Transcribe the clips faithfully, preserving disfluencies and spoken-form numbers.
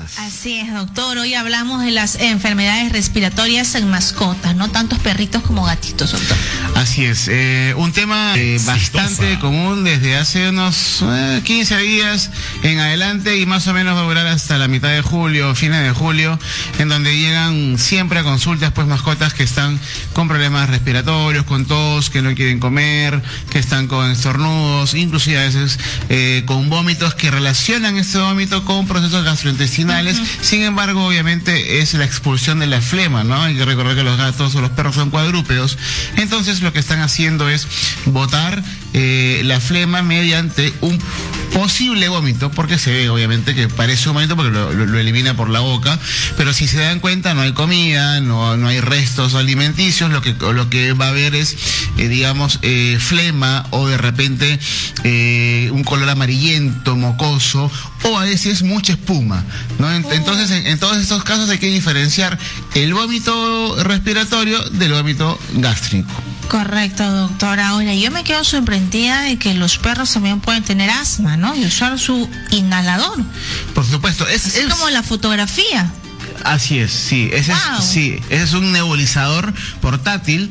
más. Así es, doctor. Hoy hablamos de las enfermedades respiratorias en mascotas, ¿no? Tantos perritos como gatitos, doctor. Así es. Eh, un tema eh, bastante común desde hace unos eh, quince días en adelante y más o menos va a durar hasta la mitad de julio, fines de julio, en donde llegan siempre a consultas pues mascotas que están con problemas respiratorios, con tos, que no quieren comer, que están con estornudos, inclusive a veces eh, con vómitos que relacionan este vómito con procesos gastrointestinales. Uh-huh. Sin embargo, obviamente es la expulsión de la flema, ¿no? Hay que recordar que los gatos o los perros son cuadrúpedos. Entonces lo que están haciendo es botar eh, la flema mediante un posible vómito, porque se ve obviamente que parece un vómito porque lo, lo, lo elimina por la boca, pero si se dan cuenta no hay comida, no, no hay restos alimenticios, lo que, lo que va a haber es, eh, digamos, eh, flema o de repente eh, un color amarillento, mocoso, o a veces mucha espuma, ¿no? Entonces, en, en todos estos casos hay que diferenciar el vómito respiratorio del vómito gástrico. Correcto, doctora. Ahora, yo me quedo sorprendida de que los perros también pueden tener asma, ¿no? Y usar su inhalador. Por supuesto. Es, es, es como la fotografía. Así es, sí. Ese, wow. es, sí, ese es un nebulizador portátil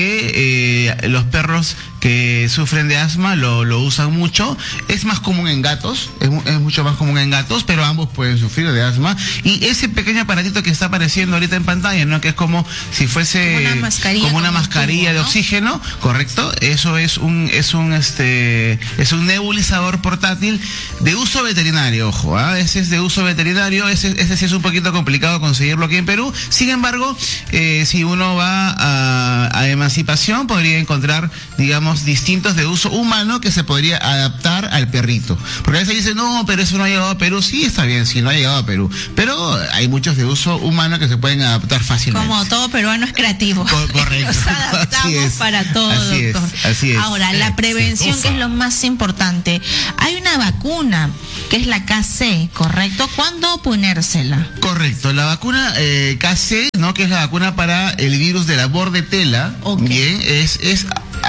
que eh, los perros que sufren de asma lo, lo usan mucho. Es más común en gatos, es, es mucho más común en gatos, pero ambos pueden sufrir de asma. Y ese pequeño aparatito que está apareciendo ahorita en pantalla, ¿no? Que es como si fuese como una mascarilla, como una mascarilla tubo, ¿no? de oxígeno, correcto. Eso es un es un este es un nebulizador portátil de uso veterinario, ojo, ¿eh? Ese es de uso veterinario, ese, ese sí es un poquito complicado conseguirlo aquí en Perú. Sin embargo, eh, si uno va a, a emancipación, podría encontrar, digamos, distintos de uso humano que se podría adaptar al perrito. Porque a veces dicen, no, pero eso no ha llegado a Perú. Sí, está bien, sí, no ha llegado a Perú. Pero hay muchos de uso humano que se pueden adaptar fácilmente. Como todo peruano es creativo. Co- correcto. Nos adaptamos así es, para todo, así doctor. Es, así es. Ahora, la prevención, Exitosa. que es lo más importante. Hay una vacuna, que es la K C, ¿correcto? ¿Cuándo ponérsela? Correcto. La vacuna eh, K C, ¿no? Que es la vacuna para el virus de la bordetela. Okay. Bien, es... es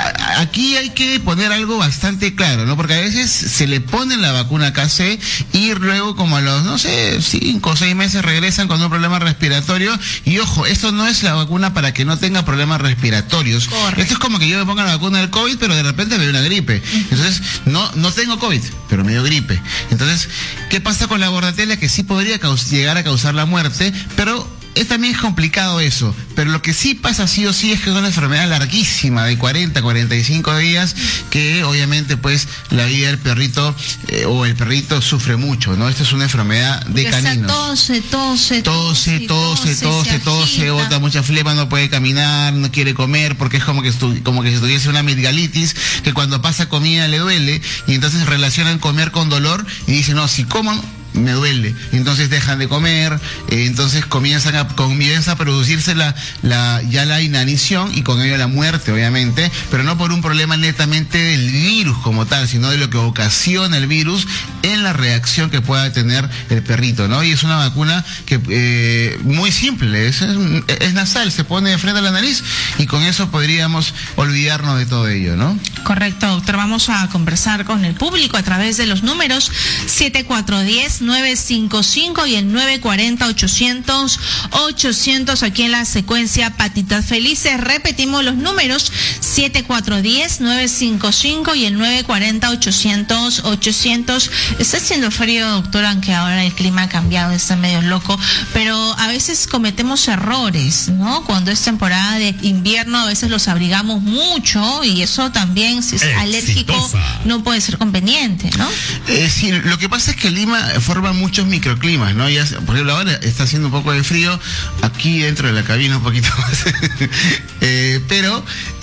aquí hay que poner algo bastante claro, ¿no? Porque a veces se le pone la vacuna K C y luego como a los, no sé, cinco o seis meses regresan con un problema respiratorio. Y ojo, esto no es la vacuna para que no tenga problemas respiratorios. Correcto. Esto es como que yo me ponga la vacuna del COVID, pero de repente me dio una gripe. Entonces, no, no tengo COVID, pero me dio gripe. Entonces, ¿qué pasa con la bordetela? Que sí podría caus- llegar a causar la muerte, pero... Es también es complicado eso, pero lo que sí pasa sí o sí es que es una enfermedad larguísima de cuarenta, cuarenta y cinco días que obviamente pues la vida del perrito eh, o el perrito sufre mucho, ¿no? Esta es una enfermedad de Porque caninos. Tose, tose, tose, tose, tose, tose, bota mucha flema, no puede caminar, no quiere comer porque es como que estu- como que si tuviese una amigdalitis que cuando pasa comida le duele y entonces relacionan comer con dolor y dicen, no, si como me duele, entonces dejan de comer, eh, entonces comienzan a, comienza a producirse la, la, ya la inanición y con ello la muerte, obviamente, pero no por un problema netamente del virus como tal, sino de lo que ocasiona el virus en la reacción que pueda tener el perrito, ¿no? Y es una vacuna que eh, muy simple, es, es, es nasal, se pone de frente a la nariz y con eso podríamos olvidarnos de todo ello, ¿no? Correcto, doctor. Vamos a conversar con el público a través de los números siete cuatro uno cero nueve cinco cinco y el nueve cuatro cero ochocientos ochocientos aquí en la secuencia Patitas Felices. Repetimos los números siete cuatro uno cero nueve cinco cinco y el nueve cuatro cero ochocientos ochocientos. Está haciendo frío, doctora, aunque ahora el clima ha cambiado, está medio loco, pero a veces cometemos errores, ¿no? Cuando es temporada de invierno a veces los abrigamos mucho y eso también, si es Exitosa. alérgico, no puede ser conveniente, ¿no? Eh, sí, lo que pasa es que Lima forma muchos microclimas, ¿no? Ya, por ejemplo, ahora está haciendo un poco de frío, aquí dentro de la cabina un poquito más. eh, pero,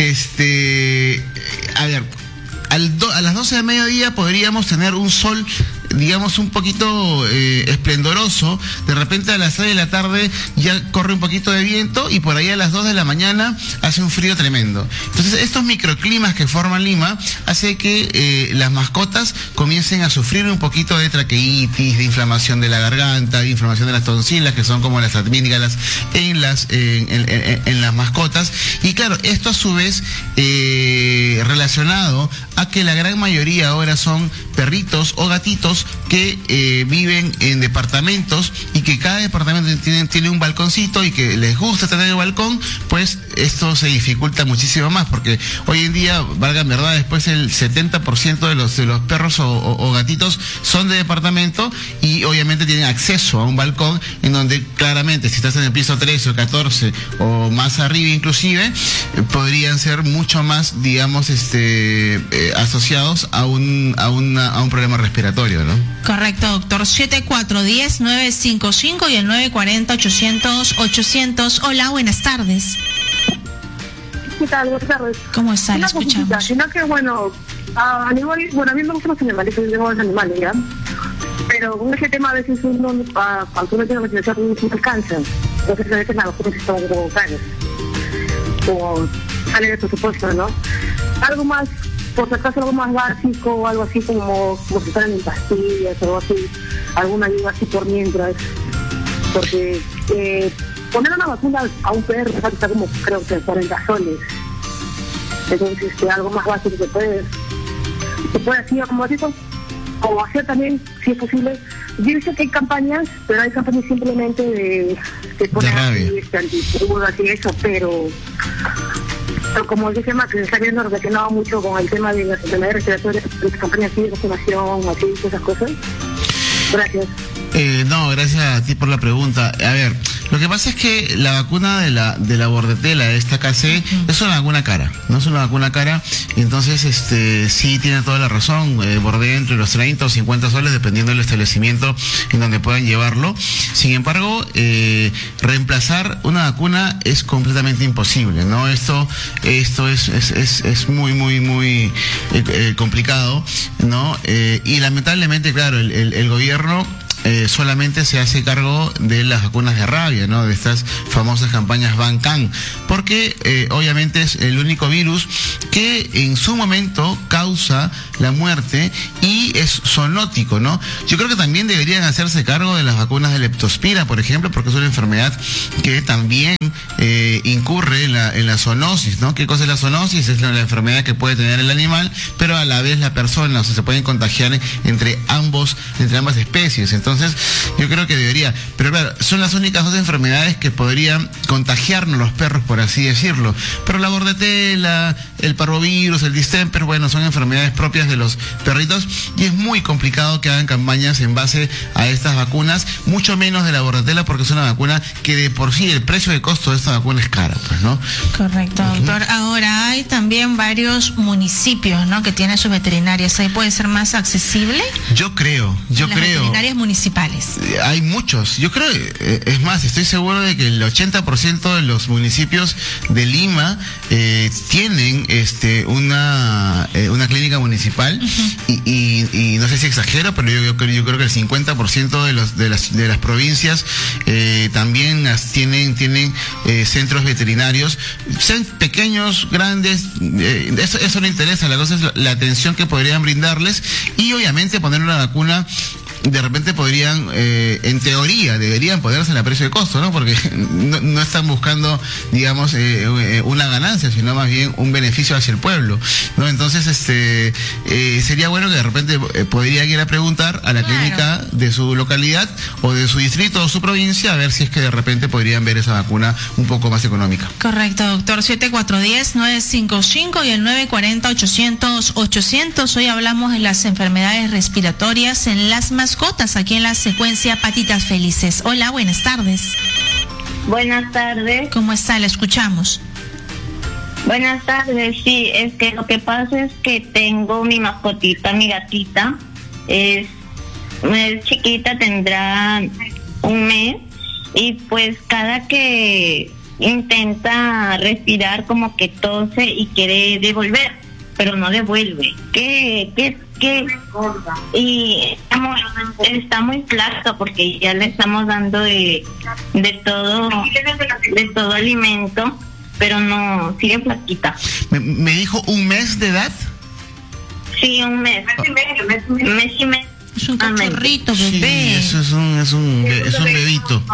este, a ver, al do, a las doce de mediodía podríamos tener un sol, digamos, un poquito eh, esplendoroso. De repente a las seis de la tarde ya corre un poquito de viento y por ahí a las dos de la mañana hace un frío tremendo. Entonces estos microclimas que forman Lima hace que eh, las mascotas comiencen a sufrir un poquito de traqueitis, de inflamación de la garganta, de inflamación de las tonsilas, que son como las amígdalas en las en, en, en, en las mascotas. Y claro, esto a su vez eh, relacionado a que la gran mayoría ahora son perritos o gatitos que eh, viven en departamentos y que cada departamento tiene, tiene un balconcito y que les gusta tener el balcón, pues esto se dificulta muchísimo más, porque hoy en día, valga en verdad, después el setenta por ciento de los, de los perros o, o, o gatitos son de departamento y obviamente tienen acceso a un balcón en donde claramente si estás en el piso trece o catorce o más arriba inclusive, eh, podrían ser mucho más, digamos, este eh, asociados a un, a, una, a un problema respiratorio, ¿no? Correcto, doctor. siete cuatro uno cero nueve cinco cinco y el nueve cuatro cero ochocientos ochocientos. Hola, buenas tardes. ¿Qué tal? Buenas tardes. ¿Cómo está? Le escuchamos. escuchamos. Sino que, bueno, a, animal, bueno, a mí me gustan los animales, yo tengo los animales, ¿ya? Pero con ese tema a veces uno, a, cuando uno tiene una situación, no alcanza. Entonces a veces las vacunas están un poco caras. O sale de presupuesto, ¿no? Algo más, por si acaso algo más básico, o algo así como, como si fueran en pastillas o algo así, alguna ayuda así por mientras. Porque eh, poner una vacuna a un perro está como, creo que cuarenta soles. Entonces, este, algo más básico que puede, se puede hacer como básico, o hacer también, si es posible. Yo he visto que hay campañas, pero hay campañas simplemente de, de poner así, este, anticuras y eso, pero, pero como ese tema que se está viendo relacionado mucho con el tema de las enfermedades respiratorias, las campañas así de vacunación, así, esas cosas. Gracias. Eh, no, gracias a ti por la pregunta. A ver, lo que pasa es que la vacuna de la de la bordetela, esta K C, uh-huh. es una vacuna cara, no es una vacuna cara, entonces este sí tiene toda la razón, eh, borde entre los treinta o cincuenta soles, dependiendo del establecimiento en donde puedan llevarlo. Sin embargo, eh, reemplazar una vacuna es completamente imposible, ¿no? Esto esto es es, es, es muy, muy, muy eh, eh, complicado, ¿no? Eh, y lamentablemente, claro, el, el, el gobierno Eh, solamente se hace cargo de las vacunas de rabia, ¿no? De estas famosas campañas Ban-Can, porque eh, obviamente es el único virus que en su momento causa la muerte y es zoonótico, ¿no? Yo creo que también deberían hacerse cargo de las vacunas de leptospira, por ejemplo, porque es una enfermedad que también eh, incurre en la, en la zoonosis, ¿no? ¿Qué cosa es la zoonosis? Es la, la enfermedad que puede tener el animal, pero a la vez la persona, o sea, se pueden contagiar entre ambos, entre ambas especies. Entonces, Entonces, yo creo que debería, pero claro, son las únicas dos enfermedades que podrían contagiarnos los perros, por así decirlo. Pero la bordetela, el parvovirus, el distemper, bueno, son enfermedades propias de los perritos y es muy complicado que hagan campañas en base a estas vacunas, mucho menos de la bordetela, porque es una vacuna que de por sí el precio de costo de esta vacuna es cara, pues, ¿no? Correcto, doctor. Uh-huh. Ahora hay también varios municipios, ¿no?, que tienen sus veterinarias. ¿Ahí puede ser más accesible? Yo creo, yo las creo. Veterinarias municipales. Hay muchos. Yo creo, es más, estoy seguro de que el ochenta por ciento de los municipios de Lima eh, tienen este una eh, una clínica municipal. Uh-huh. y, y, y no sé si exagero, pero yo, yo, yo creo que el cincuenta por ciento de los de las de las provincias eh, también las tienen tienen eh, centros veterinarios, sean pequeños, grandes, eh, eso, eso no interesa. La cosa es la, la atención que podrían brindarles y obviamente poner una vacuna. De repente podrían, eh, en teoría, deberían ponerse a precio de costo, ¿no? Porque no, no están buscando, digamos, eh, una ganancia, sino más bien un beneficio hacia el pueblo, ¿no? Entonces, este, eh, sería bueno que de repente eh, podrían ir a preguntar a la claro. clínica de su localidad o de su distrito o su provincia a ver si es que de repente podrían ver esa vacuna un poco más económica. Correcto, doctor. siete cuatro uno cero nueve cinco cinco y el nueve cuatro cero ochocientos ochocientos. Hoy hablamos de las enfermedades respiratorias en las mascotas. Aquí en la secuencia Patitas Felices. Hola, buenas tardes. Buenas tardes. ¿Cómo está? La escuchamos. Buenas tardes, sí, es que lo que pasa es que tengo mi mascotita, mi gatita, es, es chiquita, tendrá un mes, y pues cada que intenta respirar como que tose y quiere devolver, pero no devuelve. ¿Qué, qué que y estamos, está muy flaca porque ya le estamos dando de de todo de todo alimento, pero no, sigue flaquita. ¿Me, me dijo un mes de edad? Sí, un mes. Oh. Un mes y medio. Es un cachorrito, bebé. Sí, eso es un, es un, es un bebito.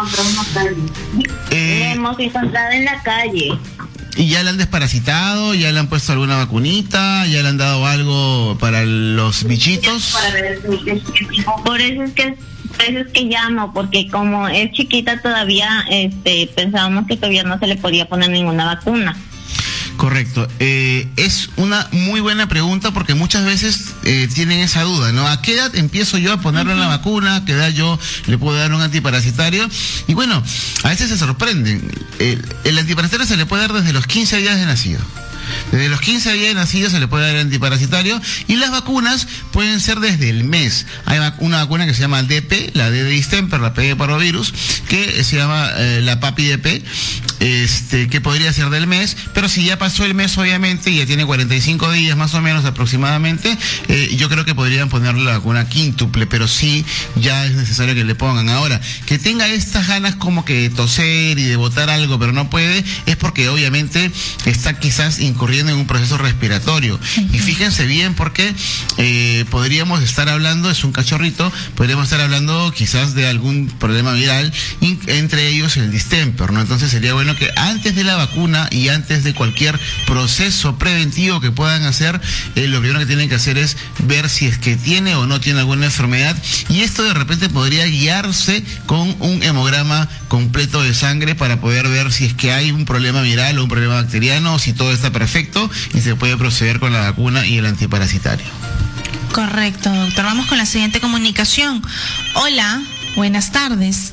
Eh, Le hemos encontrado en la calle. ¿Y ya le han desparasitado? ¿Ya le han puesto alguna vacunita? ¿Ya le han dado algo para los bichitos? Por eso es que por eso es que llamo, porque como es chiquita todavía, este, pensábamos que todavía no se le podía poner ninguna vacuna. Correcto. Eh, es una muy buena pregunta porque muchas veces eh, tienen esa duda, ¿no? ¿A qué edad empiezo yo a ponerle uh-huh. la vacuna? ¿A qué edad yo le puedo dar un antiparasitario? Y bueno, a veces se sorprenden. El, el antiparasitario se le puede dar desde los quince días de nacido. Desde los quince días de nacido se le puede dar el antiparasitario y las vacunas pueden ser desde el mes. Hay una vacuna que se llama D P, la D de distemper, la P de parvovirus, que se llama eh, la Papi D P, este, que podría ser del mes, pero si ya pasó el mes obviamente y ya tiene cuarenta y cinco días más o menos aproximadamente, eh, yo creo que podrían ponerle la vacuna quíntuple, pero sí ya es necesario que le pongan. Ahora, que tenga estas ganas como que de toser y de botar algo pero no puede, es porque obviamente está quizás incurriendo en un proceso respiratorio. Uh-huh. Y fíjense bien porque eh, podríamos estar hablando, es un cachorrito, podríamos estar hablando quizás de algún problema viral, in, entre ellos el distemper, ¿no? Entonces sería bueno que antes de la vacuna y antes de cualquier proceso preventivo que puedan hacer, eh, lo primero que tienen que hacer es ver si es que tiene o no tiene alguna enfermedad, y esto de repente podría guiarse con un hemograma completo de sangre para poder ver si es que hay un problema viral o un problema bacteriano, o si todo está perfecto y se puede proceder con la vacuna y el antiparasitario. Correcto, doctor. Vamos con la siguiente comunicación. Hola, buenas tardes.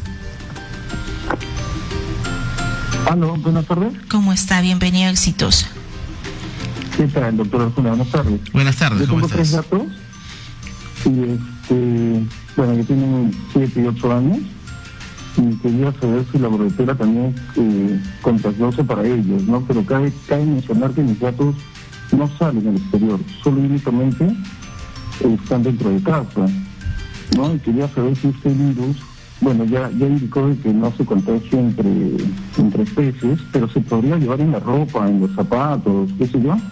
Aló, buenas tardes. ¿Cómo está? Bienvenido, exitosa. ¿Qué tal, doctor Arjona? Buenas tardes. Buenas tardes, yo ¿cómo tengo estás? tres gatos y, este, bueno, yo tengo siete y ocho años y quería saber si la brotetera también es eh, contagiosa para ellos, ¿no? Pero cabe, cabe mencionar que mis gatos no salen al exterior, solo únicamente eh, están dentro de casa, ¿no? Y quería saber si este virus, bueno, ya, ya indicó de que no se contagia entre, entre especies, pero se podría llevar en la ropa, en los zapatos, qué sé yo.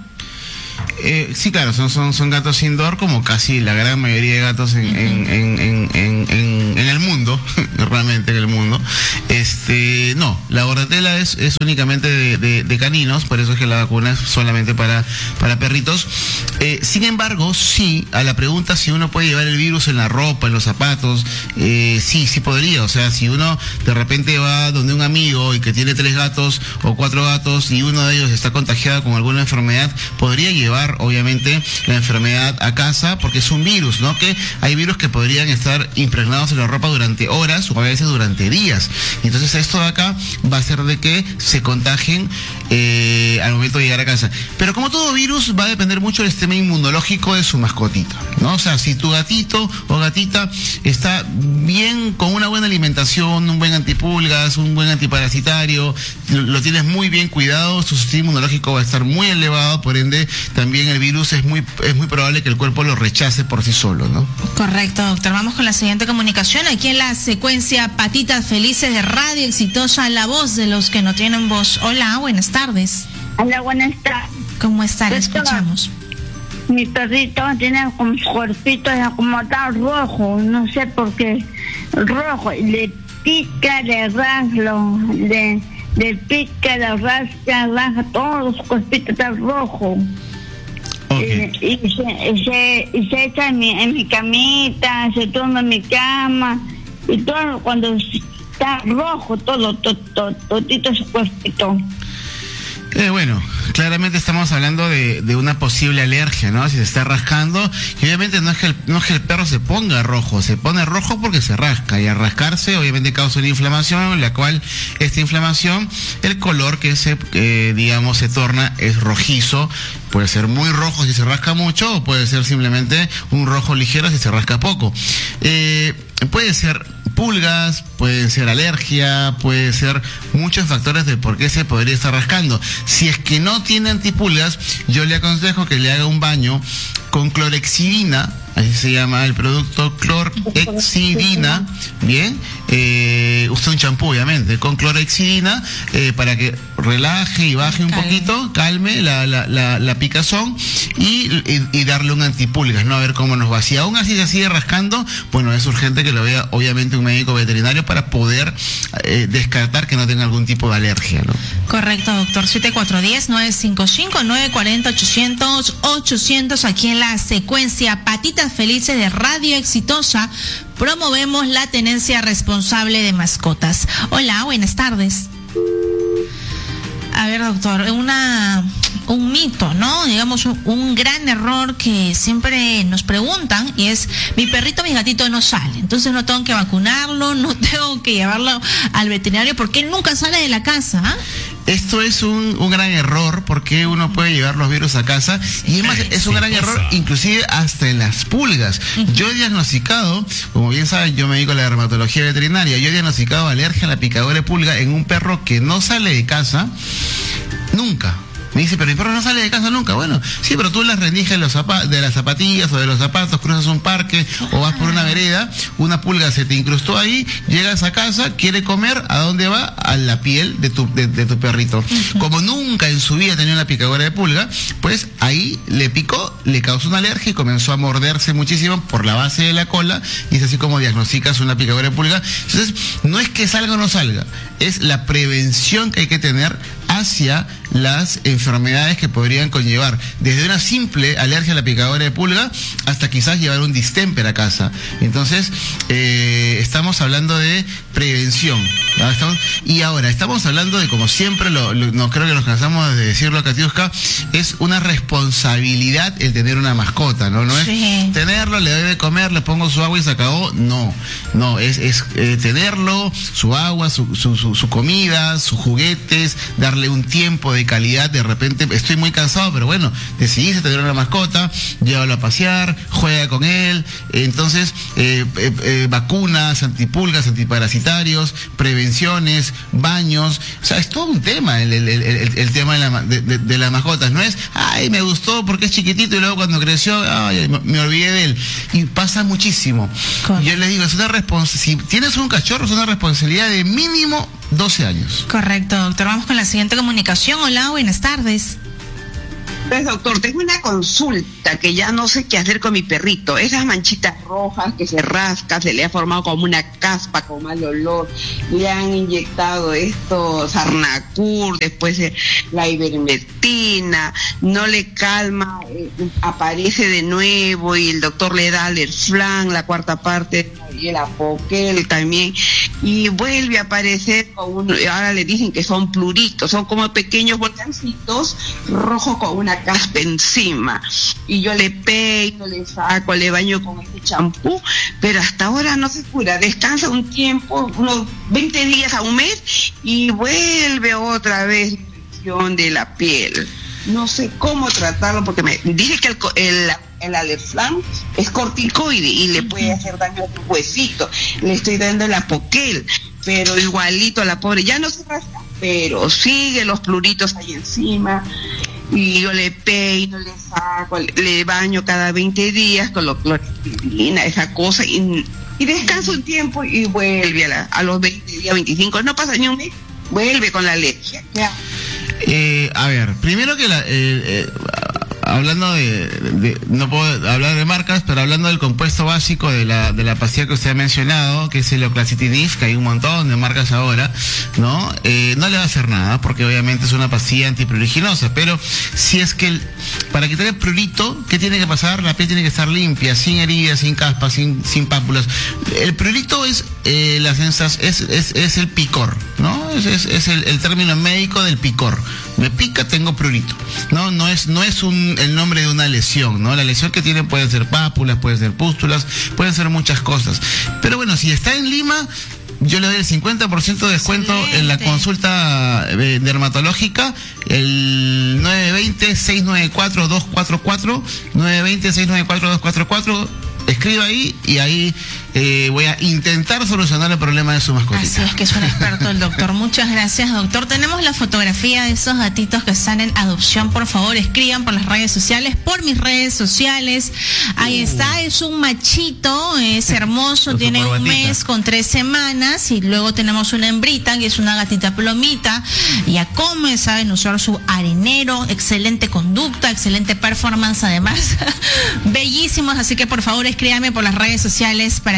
Eh, sí, claro, son, son, son gatos indoor, como casi la gran mayoría de gatos en, en, en, en, en, en, en el mundo, realmente en el mundo. Este, no, la bordetela es, es únicamente de, de, de caninos, por eso es que la vacuna es solamente para, para perritos. Eh, sin embargo, sí, a la pregunta si uno puede llevar el virus en la ropa, en los zapatos, eh, sí, sí podría. O sea, si uno de repente va donde un amigo y que tiene tres gatos o cuatro gatos y uno de ellos está contagiado con alguna enfermedad, podría llevar obviamente la enfermedad a casa, porque es un virus, ¿no? Que hay virus que podrían estar impregnados en la ropa durante horas o a veces durante días. Entonces esto de acá va a hacer de que se contagien eh, al momento de llegar a casa. Pero como todo virus, va a depender mucho del sistema inmunológico de su mascotita, ¿no? O sea, si tu gatito o gatita está bien, con una buena alimentación, un buen antipulgas, un buen antiparasitario, lo, lo tienes muy bien cuidado, su sistema inmunológico va a estar muy elevado, por ende también el virus es muy es muy probable que el cuerpo lo rechace por sí solo, ¿no? Correcto, doctor. Vamos con la siguiente comunicación. Aquí en la secuencia Patitas Felices de Radio Exitosa, la voz de los que no tienen voz. Hola, buenas tardes. Hola, buenas tardes. ¿Cómo está? Le escuchamos. Mi perrito tiene como su cuerpito como tan rojo, no sé por qué, rojo, le pica, le rasga, le, le pica, le rasca, rasga, todos los cuerpitos están rojos. Okay. Y, y, se, y, se, y se echa en mi, en mi camita, se toma en mi cama, y todo cuando está rojo, todo, todo, todo, todito su cuerpito. Eh, bueno, claramente estamos hablando de, de una posible alergia, ¿no? Si se está rascando, y obviamente no es que el, no es que el perro se ponga rojo, se pone rojo porque se rasca, y al rascarse obviamente causa una inflamación, en la cual esta inflamación, el color que se, eh, digamos, se torna es rojizo. Puede ser muy rojo si se rasca mucho, o puede ser simplemente un rojo ligero si se rasca poco. Eh, puede ser pulgas, puede ser alergia, puede ser muchos factores de por qué se podría estar rascando. Si es que no tiene antipulgas, yo le aconsejo que le haga un baño con clorexidina, así se llama el producto, clorexidina, bien, eh, usted un champú obviamente, con clorexidina, eh, para que relaje y baje un calme. poquito, calme la, la, la, la picazón y, y, y darle un antipulgas, ¿no? A ver cómo nos va. Si aún así se sigue rascando, bueno, es urgente que lo vea obviamente un médico veterinario para poder eh, descartar que no tenga algún tipo de alergia, ¿no? Correcto, doctor. siete cuatro uno cero, nueve cinco cinco, nueve cuatro cero, ochocientos, ochocientos. Aquí en la secuencia Patitas Felices de Radio Exitosa promovemos la tenencia responsable de mascotas. Hola, buenas tardes. A ver, doctor, una un mito, ¿no? Digamos, un, un gran error que siempre nos preguntan, y es: mi perrito, mi gatito no sale, entonces no tengo que vacunarlo, no tengo que llevarlo al veterinario porque él nunca sale de la casa, ¿eh? Esto es un, un gran error, porque uno puede llevar los virus a casa, y además es un gran error inclusive hasta en las pulgas. Uh-huh. Yo he diagnosticado, como bien saben, yo me dedico a la dermatología veterinaria, yo he diagnosticado alergia a la picadura de pulga en un perro que no sale de casa nunca. Me dice, pero mi perro no sale de casa nunca. Bueno, sí, pero tú las rendijas de, los zapa- de las zapatillas o de los zapatos, cruzas un parque o vas por una vereda, una pulga se te incrustó ahí, llegas a casa, quiere comer, ¿a dónde va? A la piel de tu, de, de tu perrito. Uh-huh. Como nunca en su vida tenía una picadura de pulga, pues ahí le picó, le causó una alergia y comenzó a morderse muchísimo por la base de la cola, y es así como diagnosticas una picadura de pulga. Entonces, no es que salga o no salga, es la prevención que hay que tener hacia las enfermedades que podrían conllevar desde una simple alergia a la picadura de pulga hasta quizás llevar un distemper a casa. Entonces, eh, estamos hablando de prevención, ¿no? Estamos, y ahora, estamos hablando de, como siempre, lo, lo, no creo que nos cansamos de decirlo, Katiuska, es una responsabilidad el tener una mascota, ¿no? No es sí. tenerlo, le doy de comer, le pongo su agua y se acabó. No, no, es, es eh, tenerlo, su agua, su, su, su, su comida, sus juguetes, darle un tiempo de calidad. De repente estoy muy cansado, pero bueno, decidiste tener una mascota, llévalo a pasear, juega con él. Entonces, eh, eh, eh, vacunas, antipulgas, antiparasitarios, prevenciones, baños. O sea, es todo un tema el, el, el, el, el tema de, la, de, de, de las mascotas. No es, ay, me gustó porque es chiquitito y luego cuando creció, ay, me, me olvidé de él. Y pasa muchísimo. ¿Cómo? Yo les digo, es una responsabilidad. Si tienes un cachorro, es una responsabilidad de mínimo doce años. Correcto, doctor. Vamos con la siguiente comunicación. Hola, buenas tardes. Pues, doctor, tengo una consulta que ya no sé qué hacer con mi perrito. Esas manchitas rojas que se rasca, se le ha formado como una caspa con mal olor. Le han inyectado esto, Sarnacur, después la ivermectina, no le calma, eh, aparece de nuevo y el doctor le da Alerflan, la cuarta parte, y el Apoquel también, y vuelve a aparecer con un, ahora le dicen que son pluritos, son como pequeños volcancitos rojos con una caspa encima, y yo le peino, le saco, le baño con este champú, pero hasta ahora no se cura. Descansa un tiempo, unos veinte días a un mes, y vuelve otra vez la infección de la piel. No sé cómo tratarlo, porque me dice que el, el el Alerflan es corticoide y le puede hacer daño a tu huesito. Le estoy dando el Apoquel, pero igualito a la pobre, ya no se rasca, pero sigue los pluritos ahí encima, y yo le peino, le saco, le, le baño cada veinte días con la clorexidina, esa cosa, y, y descanso un tiempo y vuelve a, la, a los veinte días, veinticinco, no pasa ni un mes, vuelve con la alergia. Eh, a ver, primero que la... Eh, eh, hablando de, de, no puedo hablar de marcas, pero hablando del compuesto básico de la de la pastilla que usted ha mencionado, que es el oclacitinib, que hay un montón de marcas ahora, ¿no? Eh, no le va a hacer nada, porque obviamente es una pastilla antipruriginosa, pero si es que el, para quitar el prurito, ¿qué tiene que pasar? La piel tiene que estar limpia, sin heridas, sin caspas, sin, sin pápulas. El prurito es eh, la sensación, es, es, es el picor, ¿no? Es, es, es el, el término médico del picor. Me pica, tengo prurito. No, no es, no es un, el nombre de una lesión, ¿no? La lesión que tiene pueden ser pápulas, pueden ser pústulas, pueden ser muchas cosas. Pero bueno, si está en Lima, yo le doy el cincuenta por ciento de descuento Excelente. En la consulta eh, dermatológica, el nueve dos cero, seis nueve cuatro, dos cuatro cuatro, nueve dos cero, seis nueve cuatro, dos cuatro cuatro. Escriba ahí y ahí eh, voy a intentar solucionar el problema de su mascotita. Así es, que es un experto el doctor. Muchas gracias, doctor. Tenemos la fotografía de esos gatitos que están en adopción. Por favor, escriban por las redes sociales, por mis redes sociales. Ahí uh. está, es un machito, es hermoso, tiene un mes con tres semanas, y luego tenemos una hembrita que es una gatita plomita. Ya come, saben usar su arenero, excelente conducta, excelente performance además. Bellísimos, así que por favor escríbanme por las redes sociales para que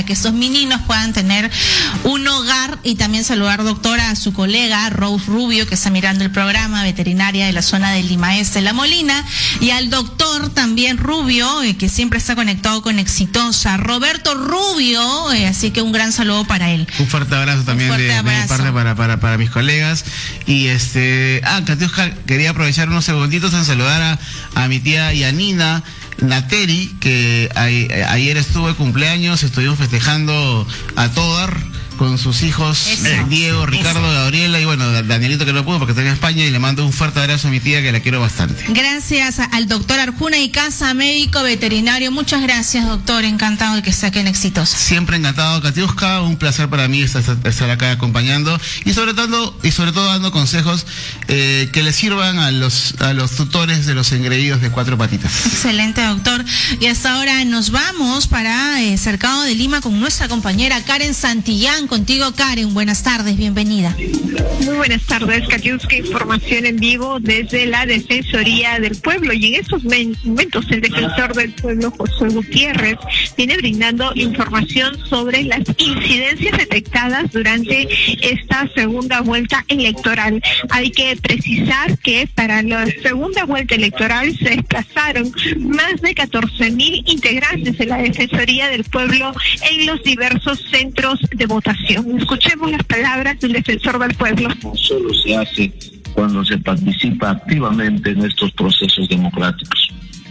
que estos meninos puedan tener un hogar. Y también saludar, doctora, a su colega Rose Rubio, que está mirando el programa, veterinaria de la zona de Lima Este, La Molina, y al doctor también Rubio, eh, que siempre está conectado con Exitosa, Roberto Rubio, eh, así que un gran saludo para él. Un fuerte abrazo también fuerte de, abrazo. de mi parte para, para, para mis colegas. Y este, ah, Katiuska, quería aprovechar unos segunditos en saludar a, a mi tía Yanina Nateri, que a, a, ayer estuvo de cumpleaños, estuvimos festejando a Todar con sus hijos, Eso. Diego, Ricardo, Eso. Gabriela y bueno, Danielito, que no pudo porque está en España, y le mando un fuerte abrazo a mi tía, que la quiero bastante. Gracias al doctor Arjuna y Casa, médico veterinario. Muchas gracias, doctor, encantado de que esté aquí en Exitosa. Siempre encantado, Katiuska, un placer para mí estar, estar acá acompañando y sobre todo y sobre todo dando consejos eh, que le sirvan a los a los tutores de los engreídos de cuatro patitas. Excelente, doctor. Y hasta ahora nos vamos para eh, Cercado de Lima con nuestra compañera Karen Santillán. Contigo, Karen, buenas tardes, bienvenida. Muy buenas tardes, Katiuska, información en vivo desde la Defensoría del Pueblo, y en estos momentos el defensor del pueblo, Josué Gutiérrez, viene brindando información sobre las incidencias detectadas durante esta segunda vuelta electoral. Hay que precisar que para la segunda vuelta electoral se desplazaron más de catorce mil integrantes de la Defensoría del Pueblo en los diversos centros de votación. Escuchemos las palabras del defensor del pueblo. Solo se hace cuando se participa activamente en estos procesos democráticos.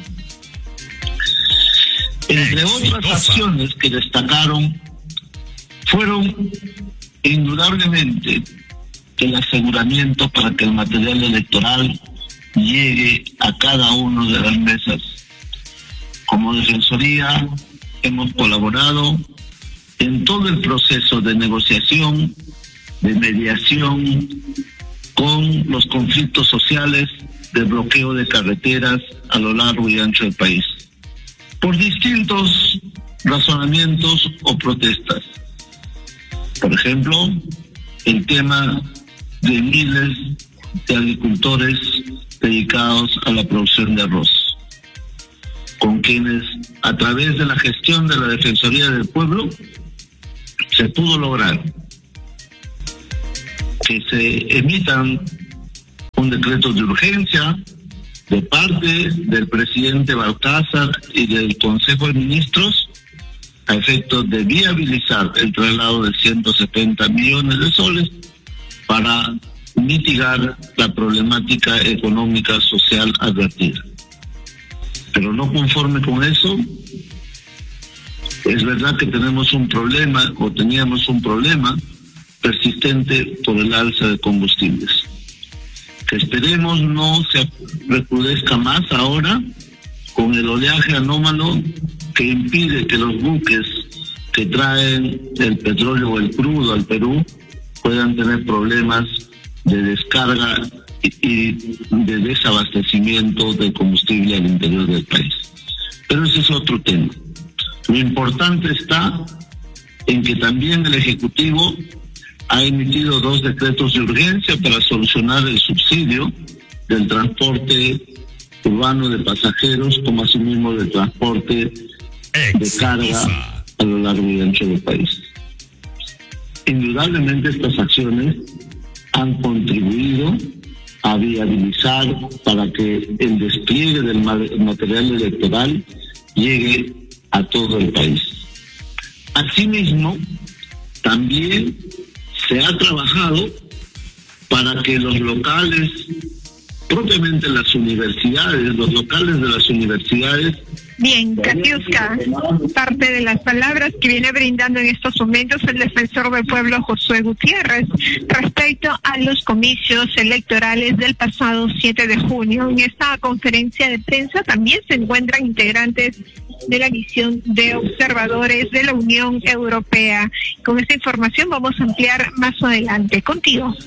Entre otras acciones que destacaron fueron indudablemente el aseguramiento para que el material electoral llegue a cada una de las mesas. Como Defensoría hemos colaborado en todo el proceso de negociación, de mediación con los conflictos sociales, de bloqueo de carreteras a lo largo y ancho del país, por distintos razonamientos o protestas. Por ejemplo, el tema de miles de agricultores dedicados a la producción de arroz, con quienes a través de la gestión de la Defensoría del Pueblo se pudo lograr que se emitan un decreto de urgencia de parte del presidente Balcázar y del Consejo de Ministros a efecto de viabilizar el traslado de ciento setenta millones de soles para mitigar la problemática económica social advertida. Pero no conforme con eso, es verdad que tenemos un problema, o teníamos un problema persistente por el alza de combustibles, que esperemos no se recrudezca más ahora con el oleaje anómalo que impide que los buques que traen el petróleo o el crudo al Perú puedan tener problemas de descarga y de desabastecimiento de combustible al interior del país. Pero ese es otro tema. Lo importante está en que también el Ejecutivo ha emitido dos decretos de urgencia para solucionar el subsidio del transporte urbano de pasajeros, como asimismo del transporte de carga a lo largo y ancho del país. Indudablemente estas acciones han contribuido a viabilizar para que el despliegue del material electoral llegue a todo el país. Asimismo, también se ha trabajado para que los locales, propiamente las universidades, los locales de las universidades. Bien, Katiuska, parte de las palabras que viene brindando en estos momentos el defensor del pueblo Josué Gutiérrez respecto a los comicios electorales del pasado siete de junio. En esta conferencia de prensa también se encuentran integrantes de la misión de observadores de la Unión Europea. Con esta información vamos a ampliar más adelante. Contigo.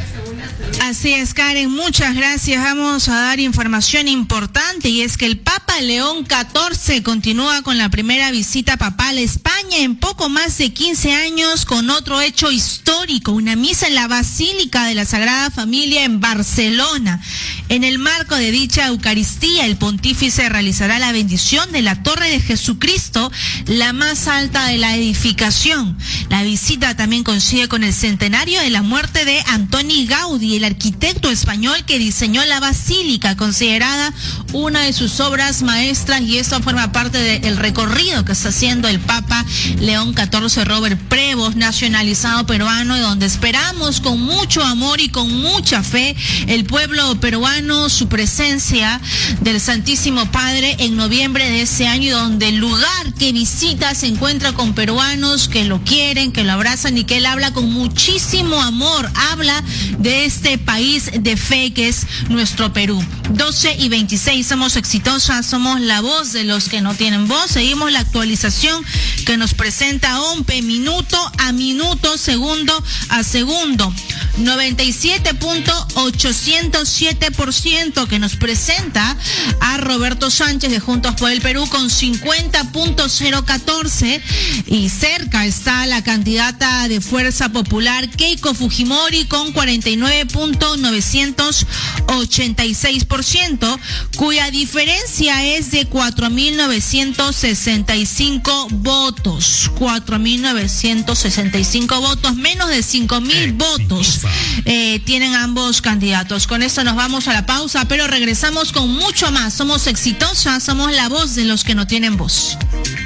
Así es, Karen, muchas gracias. Vamos a dar información importante, y es que el Papa Papa León catorce continúa con la primera visita papal a España en poco más de quince años, con otro hecho histórico, una misa en la Basílica de la Sagrada Familia en Barcelona. En el marco de dicha Eucaristía, el pontífice realizará la bendición de la Torre de Jesucristo, la más alta de la edificación. La visita también coincide con el centenario de la muerte de Antoni Gaudí, el arquitecto español que diseñó la basílica, considerada una de sus obras maestras, y esto forma parte del recorrido que está haciendo el Papa León catorce, Robert Prevost, nacionalizado peruano, y donde esperamos con mucho amor y con mucha fe el pueblo peruano, su presencia del Santísimo Padre en noviembre de ese año, y donde el lugar que visita se encuentra con peruanos que lo quieren, que lo abrazan, y que él habla con muchísimo amor, habla de este país de fe que es nuestro Perú. doce y veintiséis, somos exitosas, somos la voz de los que no tienen voz. Seguimos la actualización que nos presenta O M P E minuto a minuto, segundo a segundo. noventa y siete punto ochocientos siete por ciento que nos presenta a Roberto Sánchez de Juntos por el Perú con cincuenta punto cero catorce, y cerca está la candidata de Fuerza Popular Keiko Fujimori con cuarenta y nueve punto novecientos ochenta y seis por ciento, cuya diferencia es de cuatro mil novecientos sesenta y cinco votos. cuatro mil novecientos sesenta y cinco votos, menos de cinco mil votos eh, tienen ambos candidatos. Con esto nos vamos a la pausa, pero regresamos con mucho más. Somos exitosas, somos la voz de los que no tienen voz.